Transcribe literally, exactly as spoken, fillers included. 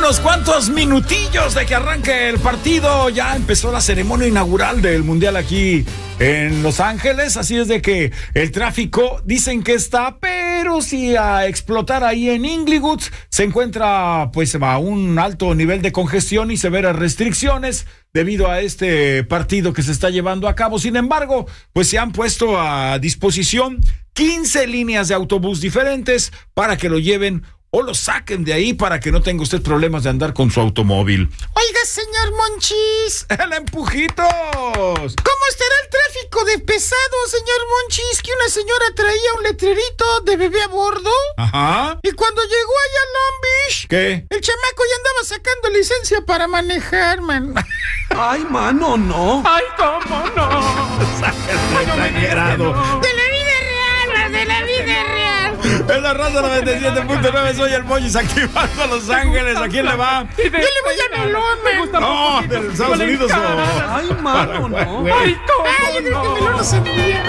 unos cuantos minutillos de que arranque el partido. Ya empezó la ceremonia inaugural del Mundial aquí en Los Ángeles, así es de que el tráfico dicen que está, pero si a explotar ahí en Inglewood se encuentra pues a un alto nivel de congestión y severas restricciones debido a este partido que se está llevando a cabo. Sin embargo, pues se han puesto a disposición quince líneas de autobús diferentes para que lo lleven o lo saquen de ahí para que no tenga usted problemas de andar con su automóvil. Oiga, señor Monchis. ¡El empujitos! ¿Cómo estará el tráfico de pesado, señor Monchis? Que una señora traía un letrerito de bebé a bordo. Ajá. Y cuando llegó allá a Long Beach, ¿qué? El chamaco ya andaba sacando licencia para manejar, man. Ay, mano, no. Ay, cómo no. Exagerado. De la vida real, de la vida real. En la raza noventa y siete punto nueve soy el Monchis activando a Los Ángeles. ¿A quién le va? Yo le voy a Melón, man. No, de Estados Unidos. Ay, mano, no. Ay, cómo no. Ay, yo creo que Melón no sabía.